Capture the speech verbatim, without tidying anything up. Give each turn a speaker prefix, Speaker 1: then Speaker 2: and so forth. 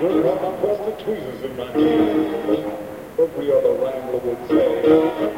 Speaker 1: still have my busted tweezers in my hand. Every other rambler would say.